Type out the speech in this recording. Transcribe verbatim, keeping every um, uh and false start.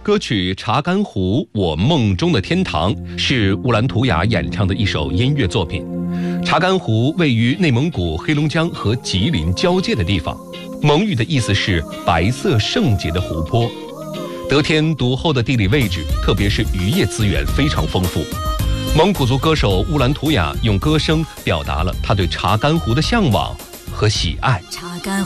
歌曲《查干湖我梦中的天堂》是乌兰图雅演唱的一首音乐作品。查干湖位于内蒙古黑龙江和吉林交界的地方，蒙语的意思是白色圣洁的湖泊。得天独厚的地理位置，特别是渔业资源非常丰富。蒙古族歌手乌兰图雅用歌声表达了他对查干湖的向往和喜爱。 查干